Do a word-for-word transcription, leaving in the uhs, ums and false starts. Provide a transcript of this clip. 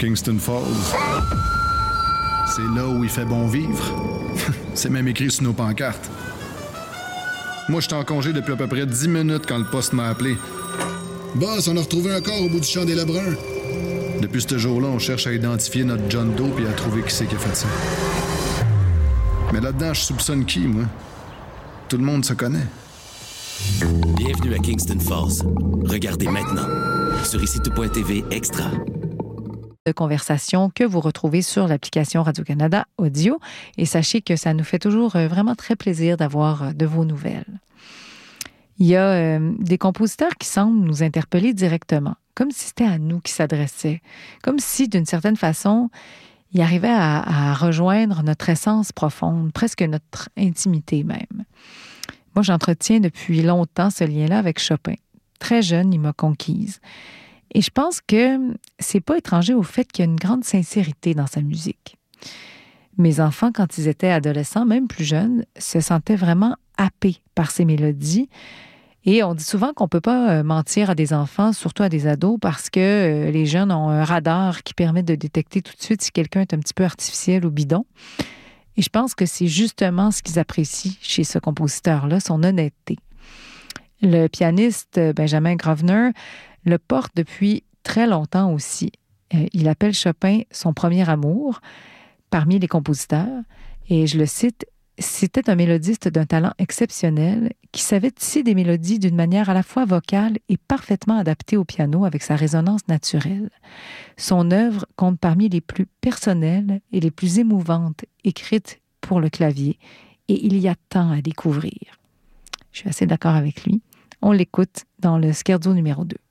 Kingston Falls. C'est là où il fait bon vivre. C'est même écrit sur nos pancartes. Moi, j'étais en congé depuis à peu près dix minutes quand le poste m'a appelé. Boss, on a retrouvé un corps au bout du champ des Lebrun. Depuis ce jour-là, on cherche à identifier notre John Doe et à trouver qui c'est qui a fait ça. Mais là-dedans, je soupçonne qui, moi? Tout le monde se connaît. Bienvenue à Kingston Falls. Regardez maintenant sur ici tout point t v Extra. De conversation que vous retrouvez sur l'application Radio-Canada Audio. Et sachez que ça nous fait toujours vraiment très plaisir d'avoir de vos nouvelles. Il y a euh, des compositeurs qui semblent nous interpeller directement, comme si c'était à nous qu'ils s'adressaient, comme si, d'une certaine façon, ils arrivaient à, à rejoindre notre essence profonde, presque notre intimité même. Moi, j'entretiens depuis longtemps ce lien-là avec Chopin. Très jeune, il m'a conquise. Et je pense que c'est pas étranger au fait qu'il y a une grande sincérité dans sa musique. Mes enfants, quand ils étaient adolescents, même plus jeunes, se sentaient vraiment happés par ces mélodies. Et on dit souvent qu'on ne peut pas mentir à des enfants, surtout à des ados, parce que les jeunes ont un radar qui permet de détecter tout de suite si quelqu'un est un petit peu artificiel ou bidon. Et je pense que c'est justement ce qu'ils apprécient chez ce compositeur-là, son honnêteté. Le pianiste Benjamin Grosvenor le porte depuis très longtemps aussi. Il appelle Chopin son premier amour parmi les compositeurs. Et je le cite, « C'était un mélodiste d'un talent exceptionnel qui savait tisser des mélodies d'une manière à la fois vocale et parfaitement adaptée au piano avec sa résonance naturelle. Son œuvre compte parmi les plus personnelles et les plus émouvantes écrites pour le clavier et il y a tant à découvrir. » Je suis assez d'accord avec lui. On l'écoute dans le Scherzo numéro deux.